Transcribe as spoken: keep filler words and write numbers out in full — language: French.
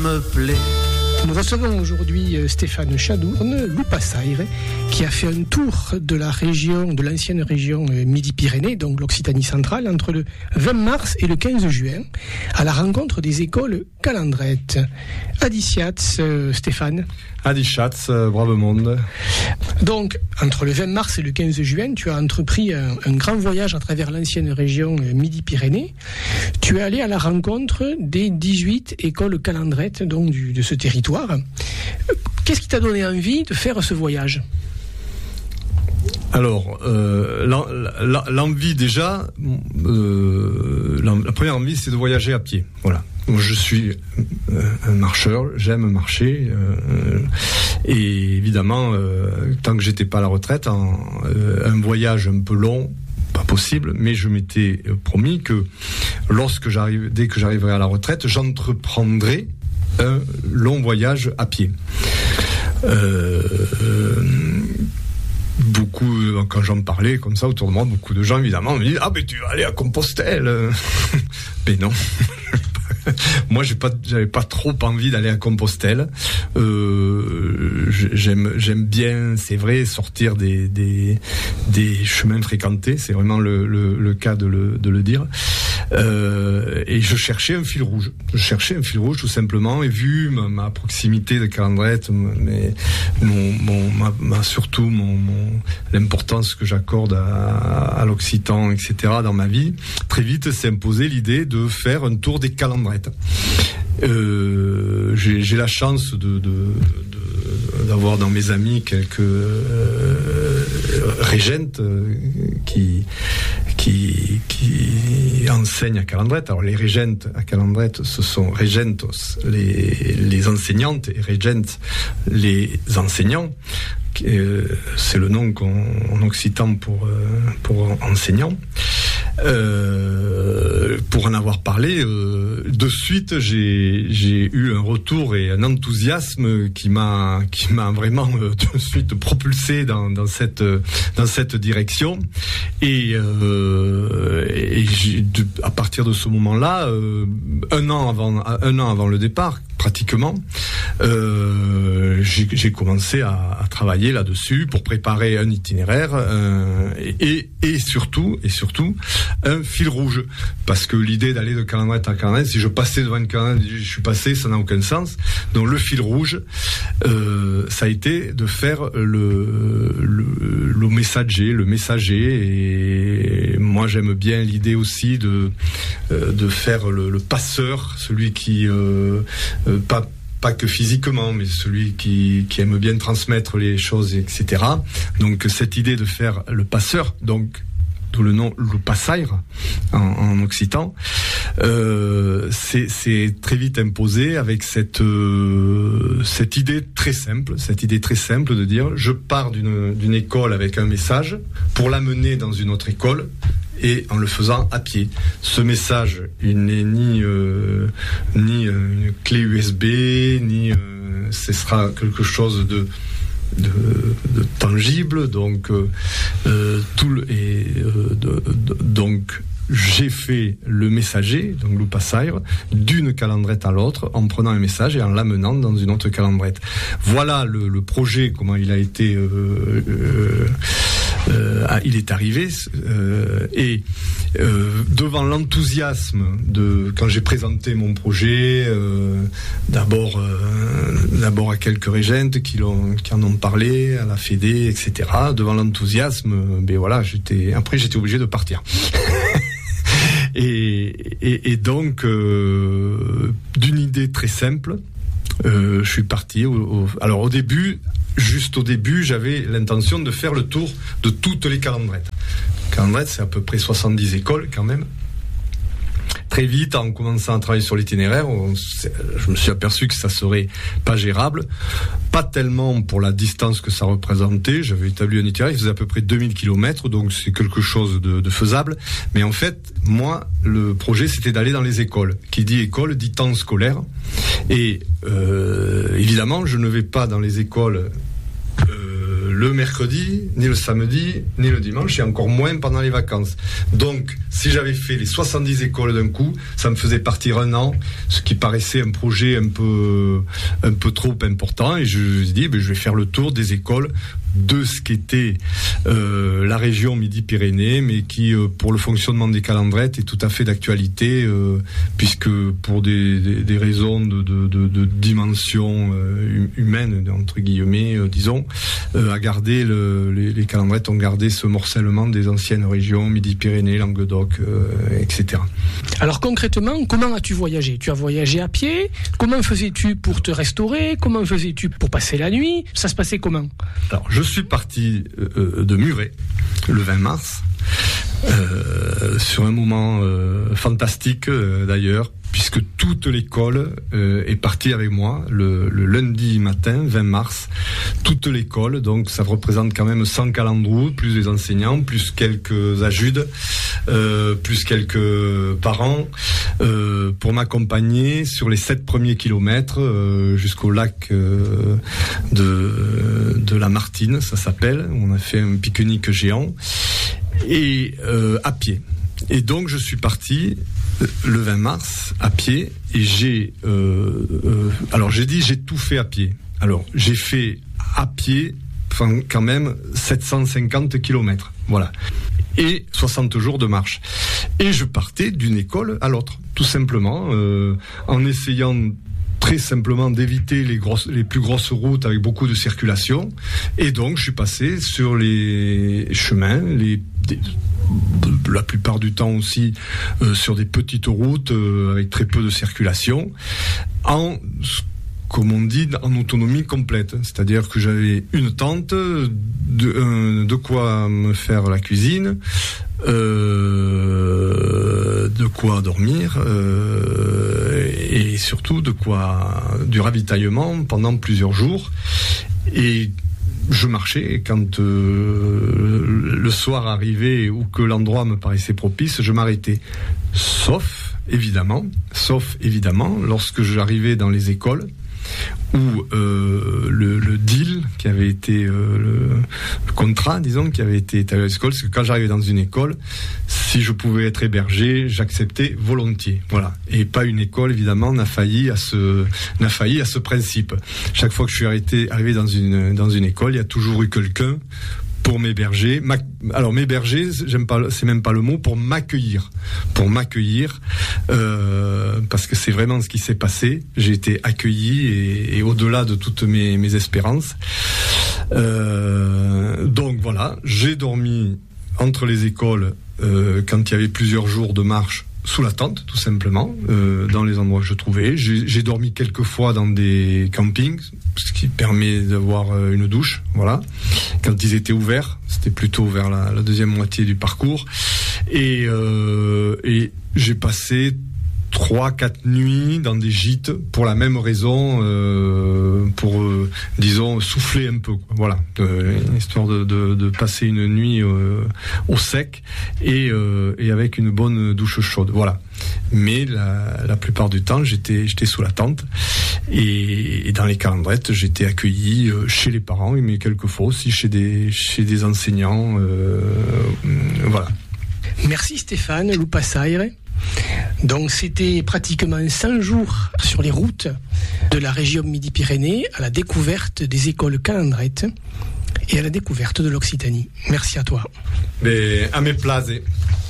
me plaît. Nous recevons aujourd'hui Stéphane Chadourne, Loupassaire, qui a fait un tour de la région, de l'ancienne région Midi-Pyrénées, donc l'Occitanie centrale, entre le vingt mars et le quinze juin, à la rencontre des écoles calandrettes. Adiciats, euh, Stéphane. Adiciats, euh, brave monde. Donc, entre le vingt mars et le quinze juin, tu as entrepris un, un grand voyage à travers l'ancienne région Midi-Pyrénées. Tu es allé à la rencontre des dix-huit écoles calandrettes donc, du, de ce territoire. Qu'est-ce qui t'a donné envie de faire ce voyage ? Alors, euh, l'envie déjà, euh, la première envie, c'est de voyager à pied. Voilà. Je suis un marcheur, j'aime marcher, euh, et évidemment, euh, tant que j'étais pas à la retraite, un, un voyage un peu long, pas possible, mais je m'étais promis que lorsque j'arrive, dès que j'arriverai à la retraite, j'entreprendrai un long voyage à pied. Euh, euh, beaucoup, quand j'en parlais comme ça autour de moi, beaucoup de gens évidemment me disent « Ah, mais tu vas aller à Compostelle !» Mais non. Moi, j'ai pas, j'avais pas trop envie d'aller à Compostelle. Euh, j'aime, j'aime bien, c'est vrai, sortir des des des chemins fréquentés. C'est vraiment le le, le cas de le de le dire. Euh, et je cherchais un fil rouge. Je cherchais un fil rouge tout simplement. Et vu ma, ma proximité de Calandrette, mais mon mon ma, ma surtout mon, mon l'importance que j'accorde à, à l'occitan, et cetera dans ma vie, très vite s'est imposée l'idée de faire un tour des Calandrettes. Euh, j'ai, j'ai la chance de, de, de, d'avoir dans mes amis quelques euh, régentes euh, qui, qui, qui enseignent à Calandrette. Alors les régentes à Calandrette, ce sont regentos, les, les enseignantes, et regents, les enseignants. Euh, c'est le nom qu'on, en occitan pour, euh, pour enseignant. Euh, pour en avoir parlé, euh, de suite j'ai j'ai eu un retour et un enthousiasme qui m'a qui m'a vraiment euh, de suite propulsé dans dans cette dans cette direction et, euh, et j'ai, de, à partir de ce moment-là, euh, un an avant un an avant le départ pratiquement, euh, j'ai, j'ai commencé à, à travailler là-dessus pour préparer un itinéraire euh, et, et surtout et surtout un fil rouge, parce que l'idée d'aller de Calandrette à Calandrette, si je passais devant une Calandrette, je suis passé, ça n'a aucun sens. Donc le fil rouge, euh, ça a été de faire le, le le messager, le messager, et moi j'aime bien l'idée aussi de euh, de faire le, le passeur, celui qui euh, euh, pas pas que physiquement, mais celui qui, qui aime bien transmettre les choses, et cetera. Donc cette idée de faire le passeur, donc d'où le nom Loupassaire en, en occitan, euh, c'est, c'est très vite imposé avec cette euh, cette idée très simple, cette idée très simple de dire je pars d'une d'une école avec un message pour l'amener dans une autre école. Et en le faisant à pied. Ce message, il n'est ni euh, ni une clé U S B, ni euh, ce sera quelque chose de de, de tangible. Donc euh, tout le, et euh, de, de, donc j'ai fait le messager, donc Loupassaire, d'une calandrette à l'autre, en prenant un message et en l'amenant dans une autre calandrette. Voilà le, le projet, comment il a été. Euh, euh, Euh, il est arrivé euh, et euh, devant l'enthousiasme de quand j'ai présenté mon projet, euh, d'abord euh, d'abord à quelques régentes qui l'ont qui en ont parlé, à la Fédé, et cetera. Devant l'enthousiasme, euh, ben voilà, j'étais après j'étais obligé de partir. et, et et donc euh, d'une idée très simple, euh, je suis parti. Au, au, alors au début. Juste au début, j'avais l'intention de faire le tour de toutes les calandrettes. Calandrettes, c'est à peu près soixante-dix écoles quand même. Très vite, en commençant à travailler sur l'itinéraire, on, je me suis aperçu que ça serait pas gérable. Pas tellement pour la distance que ça représentait. J'avais établi un itinéraire, il faisait à peu près deux mille kilomètres, donc c'est quelque chose de, de faisable. Mais en fait, moi, le projet, c'était d'aller dans les écoles. Qui dit école, dit temps scolaire. Et euh, évidemment, je ne vais pas dans les écoles... Euh, le mercredi, ni le samedi, ni le dimanche, et encore moins pendant les vacances. Donc, si j'avais fait les soixante-dix écoles d'un coup, ça me faisait partir un an, ce qui paraissait un projet un peu, un peu trop important, et je me suis dit, ben, je vais faire le tour des écoles de ce qu'était euh, la région Midi-Pyrénées, mais qui, euh, pour le fonctionnement des calendrettes, est tout à fait d'actualité, euh, puisque pour des, des, des raisons de, de, de, de dimension euh, humaine, entre guillemets, euh, disons, euh, à garder le, les, les calendrettes ont gardé ce morcellement des anciennes régions Midi-Pyrénées, Languedoc, euh, et cetera. Alors concrètement, comment as-tu voyagé ? Tu as voyagé à pied ? Comment faisais-tu pour te restaurer ? Comment faisais-tu pour passer la nuit ? Ça se passait comment ? Alors, je suis parti euh, de Muret le vingt mars, euh, sur un moment euh, fantastique euh, d'ailleurs, puisque toute l'école euh, est partie avec moi le, le lundi matin vingt mars, toute l'école, donc ça représente quand même cent calandrous, plus les enseignants, plus quelques ajudes, euh, plus quelques parents, euh, pour m'accompagner sur les sept premiers kilomètres euh, jusqu'au lac euh, de, de la Martine, ça s'appelle. On a fait un pique-nique géant, et euh, à pied. Et donc je suis parti le vingt mars à pied, et j'ai euh, euh, alors j'ai dit j'ai tout fait à pied. Alors j'ai fait à pied, enfin quand même sept cent cinquante kilomètres, voilà, et soixante jours de marche. Et je partais d'une école à l'autre, tout simplement, euh, en essayant très simplement d'éviter les grosses, les plus grosses routes avec beaucoup de circulation. Et donc je suis passé sur les chemins, les des, la plupart du temps aussi euh, sur des petites routes euh, avec très peu de circulation, en, comme on dit, en autonomie complète. C'est-à-dire que j'avais une tente, de, euh, de quoi me faire la cuisine, euh, de quoi dormir, euh, et surtout de quoi, du ravitaillement pendant plusieurs jours. Et je marchais, et quand euh, le soir arrivait ou que l'endroit me paraissait propice, je m'arrêtais. Sauf, évidemment, sauf évidemment, lorsque j'arrivais dans les écoles, où euh, le, le deal qui avait été euh, le, le contrat, disons, qui avait été établi à l'école, c'est que quand j'arrivais dans une école, si je pouvais être hébergé, j'acceptais volontiers. Voilà. Et pas une école, évidemment, n'a failli à ce n'a failli à ce principe. Chaque fois que je suis arrêté, arrivé dans une dans une école, il y a toujours eu quelqu'un pour m'héberger. Alors m'héberger, j'aime pas, c'est même pas le mot, pour m'accueillir, pour m'accueillir, euh, parce que c'est vraiment ce qui s'est passé. J'ai été accueilli, et, et au-delà de toutes mes, mes espérances. Euh, donc voilà, j'ai dormi entre les écoles euh, quand il y avait plusieurs jours de marche, sous la tente, tout simplement, euh, dans les endroits que je trouvais. J'ai, j'ai dormi quelques fois dans des campings, ce qui permet d'avoir euh, une douche, voilà. Quand ils étaient ouverts, c'était plutôt vers la, la deuxième moitié du parcours. Et, euh, et j'ai passé trois, quatre nuits dans des gîtes pour la même raison, euh, pour, euh, disons, souffler un peu, quoi. Voilà, euh, histoire de, de, de passer une nuit euh, au sec, et, euh, et avec une bonne douche chaude. Voilà. Mais la, la plupart du temps, j'étais, j'étais sous la tente, et, et dans les calendrettes, j'étais accueilli euh, chez les parents, mais quelquefois aussi chez des, chez des enseignants. Euh, voilà. Merci Stéphane Loupassaire. Donc c'était pratiquement cent jours sur les routes de la région Midi-Pyrénées, à la découverte des écoles calendrettes et à la découverte de l'Occitanie. Merci à toi. Mais à mes plaisirs.